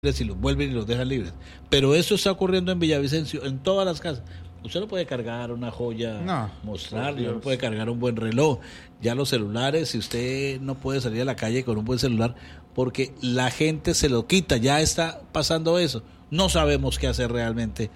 y los vuelven y los dejan libres. Pero eso está ocurriendo en Villavicencio, en todas las casas. Usted no puede cargar una joya, No, mostrarla, no puede cargar un buen reloj. Ya los celulares, si usted no puede salir a la calle con un buen celular, porque la gente se lo quita, ya está pasando eso. No sabemos qué hacer realmente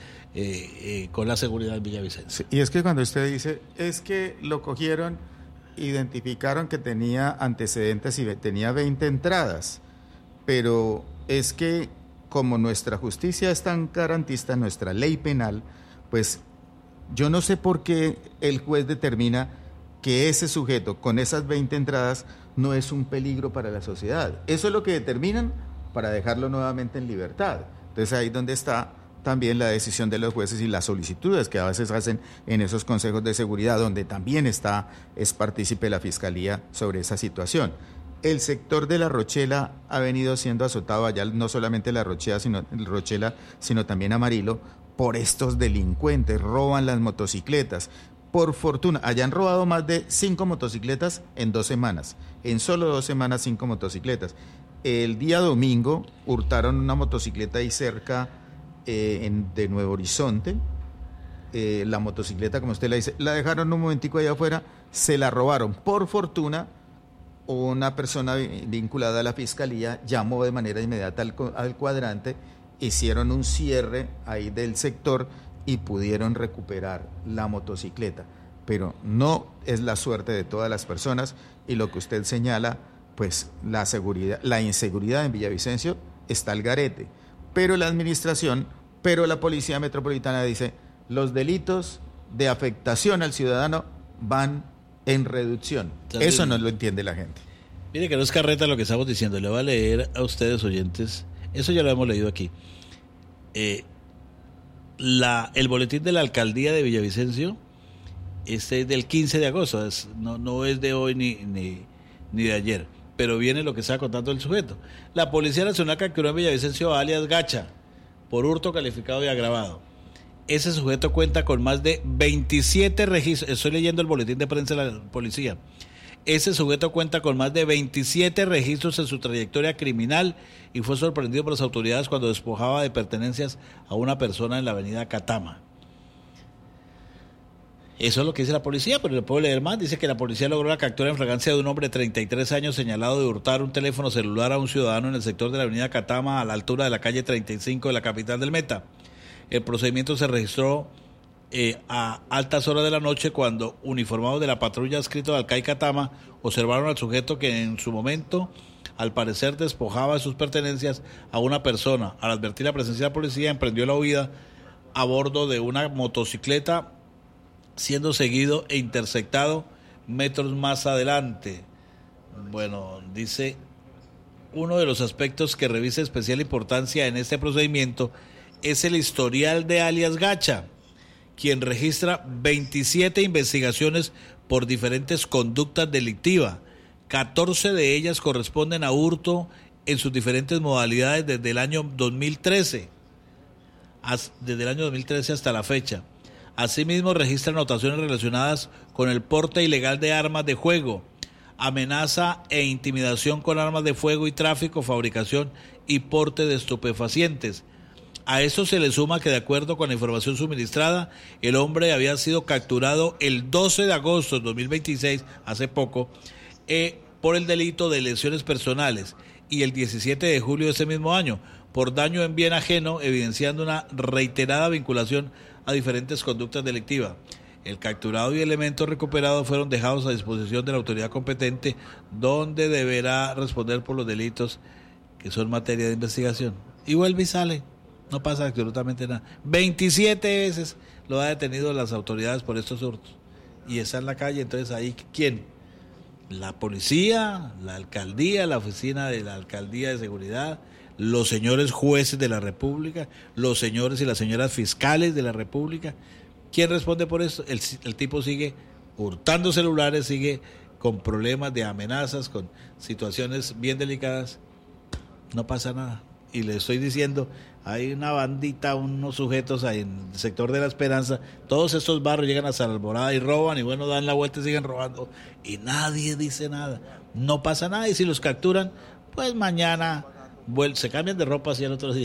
con la seguridad en Villavicencio. Sí, y es que cuando usted dice, es que lo cogieron, identificaron que tenía antecedentes y tenía 20 entradas, pero es que como nuestra justicia es tan garantista, nuestra ley penal, pues yo no sé por qué el juez determina que ese sujeto con esas 20 entradas no es un peligro para la sociedad. Eso es lo que determinan para dejarlo nuevamente en libertad. Entonces ahí es donde está también la decisión de los jueces y las solicitudes que a veces hacen en esos consejos de seguridad, donde también es partícipe la Fiscalía sobre esa situación. El sector de La Rochela ha venido siendo azotado allá, no solamente La Rochela, sino también Amarillo, por estos delincuentes, roban las motocicletas. Por fortuna, allá han robado más de 5 motocicletas en 2 semanas. En solo 2 semanas, 5 motocicletas. El día domingo hurtaron una motocicleta ahí cerca de Nuevo Horizonte. La motocicleta, como usted la dice, la dejaron un momentico allá afuera, se la robaron. Por fortuna, una persona vinculada a la Fiscalía llamó de manera inmediata al cuadrante, hicieron un cierre ahí del sector y pudieron recuperar la motocicleta. Pero no es la suerte de todas las personas, y lo que usted señala, pues la inseguridad en Villavicencio está al garete. Pero la administración, pero la Policía Metropolitana dice, los delitos de afectación al ciudadano van en reducción. Eso no lo entiende la gente. Mire que no es carreta lo que estamos diciendo. Le voy a leer a ustedes, oyentes, eso ya lo hemos leído aquí. El boletín de la alcaldía de Villavicencio es del 15 de agosto, no es de hoy ni de ayer, pero viene lo que está contando el sujeto. La Policía Nacional capturó en Villavicencio a alias Gacha por hurto calificado y agravado. Ese sujeto cuenta con más de 27 registros. Estoy leyendo el boletín de prensa de la policía. Ese sujeto cuenta con más de 27 registros en su trayectoria criminal y fue sorprendido por las autoridades cuando despojaba de pertenencias a una persona en la avenida Catama. Eso es lo que dice la policía, pero le puedo leer más. Dice que la policía logró la captura en fragancia de un hombre de 33 años señalado de hurtar un teléfono celular a un ciudadano en el sector de la avenida Catama, a la altura de la calle 35 de la capital del Meta. El procedimiento se registró a altas horas de la noche cuando uniformados de la patrulla adscrito de Alcai Catama observaron al sujeto que en su momento al parecer despojaba de sus pertenencias a una persona. Al advertir la presencia de la policía emprendió la huida a bordo de una motocicleta, siendo seguido e interceptado metros más adelante. Bueno, dice, uno de los aspectos que revisa especial importancia en este procedimiento es el historial de alias Gacha, quien registra 27 investigaciones por diferentes conductas delictivas. 14 de ellas corresponden a hurto en sus diferentes modalidades desde el año 2013. Desde el año 2013 hasta la fecha. Asimismo, registra anotaciones relacionadas con el porte ilegal de armas de fuego, amenaza e intimidación con armas de fuego y tráfico, fabricación y porte de estupefacientes. A eso se le suma que, de acuerdo con la información suministrada, el hombre había sido capturado el 12 de agosto de 2026, hace poco, por el delito de lesiones personales, y el 17 de julio de ese mismo año, por daño en bien ajeno, evidenciando una reiterada vinculación a diferentes conductas delictivas. El capturado y elementos recuperados fueron dejados a disposición de la autoridad competente, donde deberá responder por los delitos que son materia de investigación. Y vuelve y sale. No pasa absolutamente nada. 27 veces lo ha detenido las autoridades por estos hurtos. Y está en la calle, entonces ahí, ¿quién? La policía, la alcaldía, la oficina de la alcaldía de seguridad, los señores jueces de la República, los señores y las señoras fiscales de la República. ¿Quién responde por esto? El tipo sigue hurtando celulares, sigue con problemas de amenazas, con situaciones bien delicadas. No pasa nada. Y le estoy diciendo, hay una bandita, unos sujetos ahí en el sector de La Esperanza, todos estos barrios llegan a San Alborada y roban, y bueno, dan la vuelta y siguen robando, y nadie dice nada, no pasa nada, y si los capturan, pues mañana se cambian de ropa así en otros días.